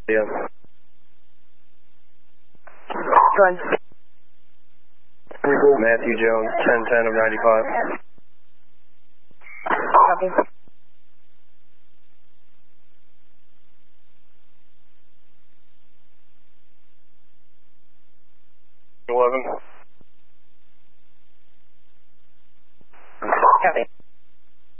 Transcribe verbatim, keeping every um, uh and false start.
Yeah. Go ahead. Matthew Jones, ten ten of ninety-five. Copy. eleven. Copy.